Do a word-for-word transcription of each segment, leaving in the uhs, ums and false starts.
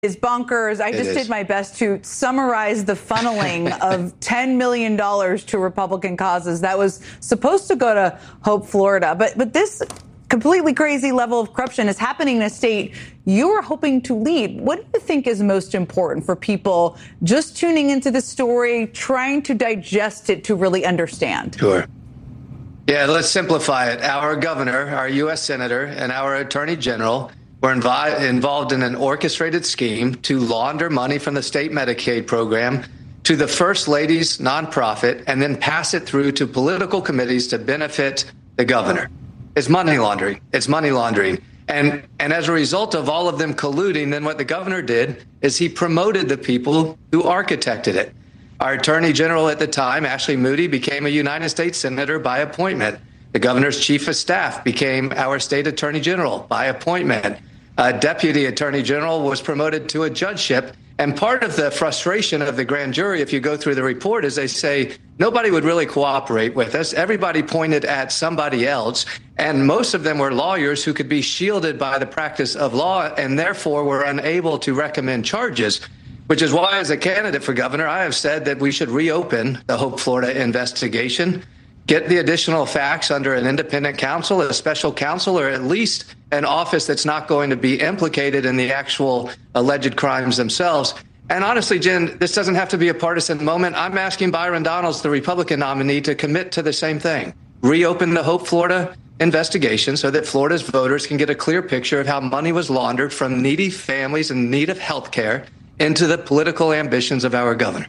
is bonkers. I It just is. did my best to summarize the funneling of ten million dollars to Republican causes that was supposed to go to Hope Florida. But but this completely crazy level of corruption is happening in a state you are hoping to lead. What do you think is most important for people just tuning into the story, trying to digest it to really understand? Sure. Yeah, let's simplify it. Our governor, our U S senator, and our attorney general were invi- involved in an orchestrated scheme to launder money from the state Medicaid program to the First Lady's nonprofit and then pass it through to political committees to benefit the governor. It's money laundering. It's money laundering. And and as a result of all of them colluding, then what the governor did is he promoted the people who architected it. Our attorney general at the time, Ashley Moody, became a United States senator by appointment. The governor's chief of staff became our state attorney general by appointment. A deputy attorney general was promoted to a judgeship. And part of the frustration of the grand jury, if you go through the report, is they say nobody would really cooperate with us. Everybody pointed at somebody else. And most of them were lawyers who could be shielded by the practice of law and therefore were unable to recommend charges, which is why, as a candidate for governor, I have said that we should reopen the Hope Florida investigation, get the additional facts under an independent counsel, a special counsel, or at least an office that's not going to be implicated in the actual alleged crimes themselves. And honestly, Jen, this doesn't have to be a partisan moment. I'm asking Byron Donalds, the Republican nominee, to commit to the same thing. Reopen the Hope Florida investigation so that Florida's voters can get a clear picture of how money was laundered from needy families in need of health care into the political ambitions of our governor.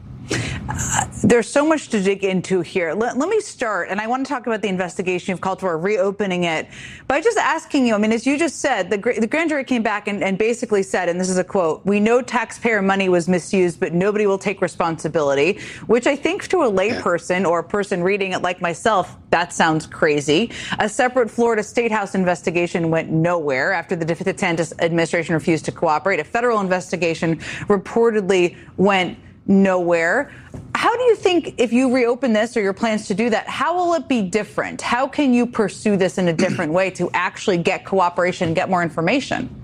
Uh, there's so much to dig into here. Let, let me start, and I want to talk about the investigation you've called for, reopening it, by just asking you, I mean, as you just said, the, the grand jury came back and, and basically said, and this is a quote, "We know taxpayer money was misused, but nobody will take responsibility," which I think to a layperson or a person reading it like myself, that sounds crazy. A separate Florida State House investigation went nowhere after the DeSantis administration refused to cooperate. A federal investigation reportedly went nowhere. How do you think, if you reopen this or your plans to do that, how will it be different? How can you pursue this in a different way to actually get cooperation, get more information?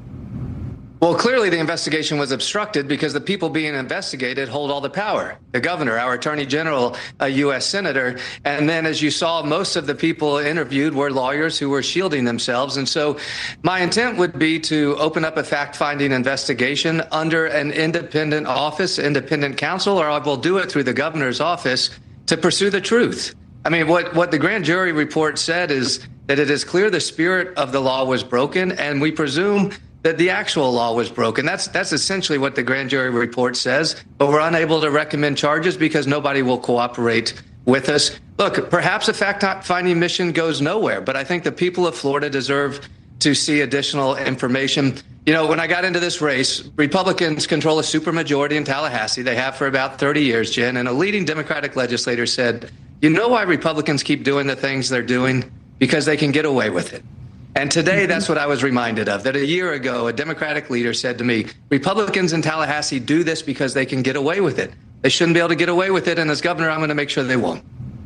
Well, clearly the investigation was obstructed because the people being investigated hold all the power. The governor, our attorney general, a U S senator. And then, as you saw, most of the people interviewed were lawyers who were shielding themselves. And so my intent would be to open up a fact-finding investigation under an independent office, independent counsel, or I will do it through the governor's office to pursue the truth. I mean, what, what the grand jury report said is that it is clear the spirit of the law was broken, and we presume that the actual law was broken. That's that's essentially what the grand jury report says, but we're unable to recommend charges because nobody will cooperate with us. Look, perhaps a fact-finding mission goes nowhere, but I think the people of Florida deserve to see additional information. You know, when I got into this race, Republicans control a supermajority in Tallahassee. They have for about thirty years, Jen, and a leading Democratic legislator said, you know why Republicans keep doing the things they're doing? Because they can get away with it. And today, that's what I was reminded of, that a year ago, a Democratic leader said to me, Republicans in Tallahassee do this because they can get away with it. They shouldn't be able to get away with it. And as governor, I'm going to make sure they won't.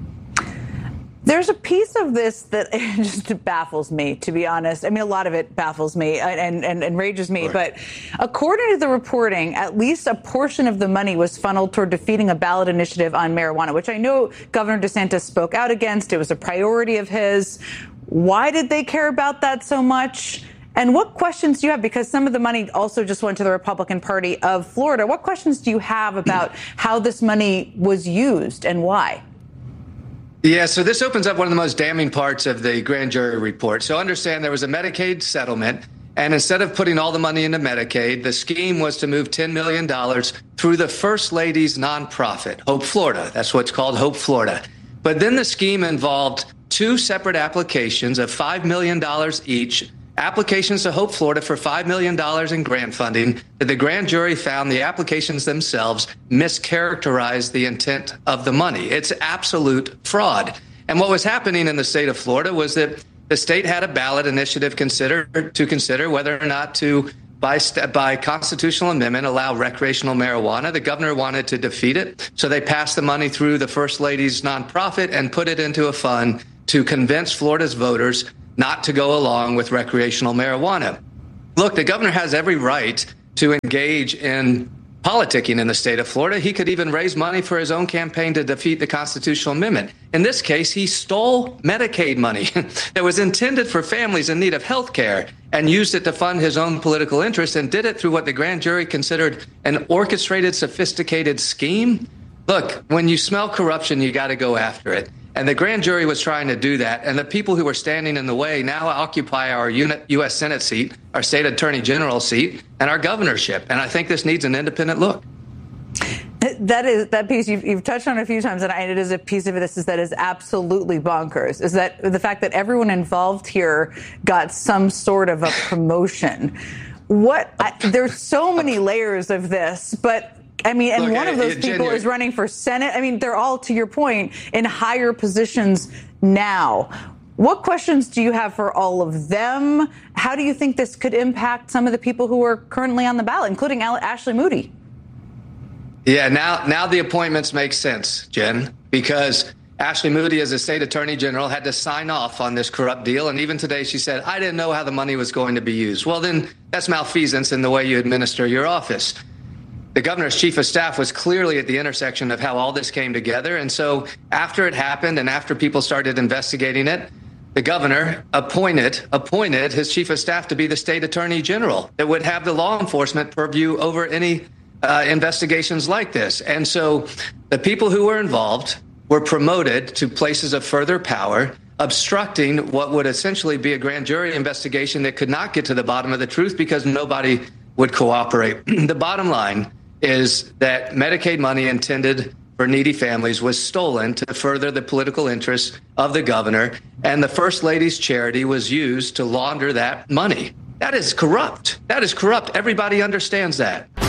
There's a piece of this that just baffles me, to be honest. I mean, a lot of it baffles me and, and, and enrages me. Sure. But according to the reporting, at least a portion of the money was funneled toward defeating a ballot initiative on marijuana, which I know Governor DeSantis spoke out against. It was a priority of his. Why did they care about that so much? And what questions do you have? Because some of the money also just went to the Republican Party of Florida. What questions do you have about how this money was used and why? Yeah, so this opens up one of the most damning parts of the grand jury report. So understand there was a Medicaid settlement, and instead of putting all the money into Medicaid, the scheme was to move ten million dollars through the First Lady's nonprofit, Hope Florida. That's what's called Hope Florida. But then the scheme involved two separate applications of five million dollars each, applications to Hope Florida for five million dollars in grant funding, that the grand jury found the applications themselves mischaracterized the intent of the money. It's absolute fraud. And what was happening in the state of Florida was that the state had a ballot initiative consider, to consider whether or not to, by, by constitutional amendment, allow recreational marijuana. The governor wanted to defeat it, so they passed the money through the First Lady's nonprofit and put it into a fund to convince Florida's voters not to go along with recreational marijuana. Look, the governor has every right to engage in politicking in the state of Florida. He could even raise money for his own campaign to defeat the constitutional amendment. In this case, he stole Medicaid money that was intended for families in need of health care and used it to fund his own political interests, and did it through what the grand jury considered an orchestrated, sophisticated scheme. Look, when you smell corruption, you got to go after it. And the grand jury was trying to do that. And the people who were standing in the way now occupy our U S Senate seat, our state attorney general seat, and our governorship. And I think this needs an independent look. That is that piece you've, you've touched on a few times, and it is a piece of this is that is absolutely bonkers. Is that the fact that everyone involved here got some sort of a promotion? What I, there's so many layers of this, but. I mean, and Look, one of those people genuine. is running for Senate. I mean, they're all, to your point, in higher positions now. What questions do you have for all of them? How do you think this could impact some of the people who are currently on the ballot, including Ashley Moody? Yeah, now now the appointments make sense, Jen, because Ashley Moody, as a state attorney general, had to sign off on this corrupt deal. And even today, she said, I didn't know how the money was going to be used. Well, then that's malfeasance in the way you administer your office. The governor's chief of staff was clearly at the intersection of how all this came together. And so after it happened and after people started investigating it, the governor appointed appointed his chief of staff to be the state attorney general that would have the law enforcement purview over any uh, investigations like this. And so the people who were involved were promoted to places of further power, obstructing what would essentially be a grand jury investigation that could not get to the bottom of the truth because nobody would cooperate. The bottom line is that Medicaid money intended for needy families was stolen to further the political interests of the governor, and the First Lady's charity was used to launder that money. That is corrupt. That is corrupt. Everybody understands that.